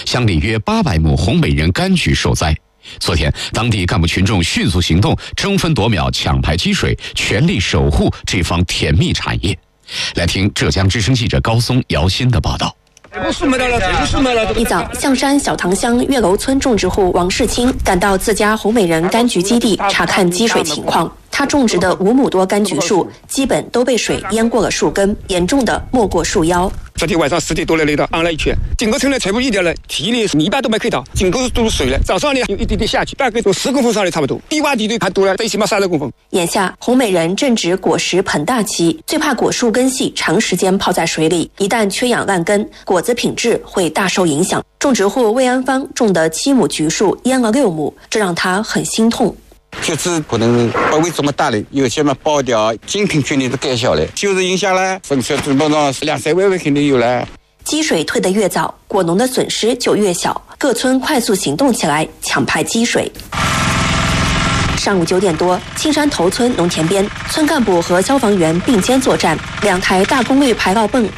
乡里约800亩红美人柑橘受灾。昨天，当地干部群众迅速行动，争分夺秒抢排积水，全力守护这方甜蜜产业。来听浙江之声记者高松、姚鑫的报道。 一早，象山小塘乡月楼村种植户王世清赶到自家红美人柑橘基地查看积水情况。他种植的5亩多柑橘树基本都被水淹过了树根，严重的没过树腰。 昨天晚上10点多了来到昂了一圈，整个村呢全部一点了，地里泥巴都没看到，整个都是水了。早上呢有一点点下去，大概从10公分上来差不多，低洼地还多了，最起码30公分。 眼下红美人正值果实膨大期，最怕果树根系长时间泡在水里，一旦缺氧烂根，果子品质会大受影响。种植户魏安芳种的7亩橘树淹了6亩，这让他很心痛。 橘子可能不会这么大了，有些嘛包掉，精品全年都改小了，就是影响了，分销基本上2-3万肯定有了。 积水退得越早，果农的损失就越小。各村快速行动起来，抢排积水。上午9点多，青山头村农田边，村干部和消防员并肩作战，2台大功率排涝泵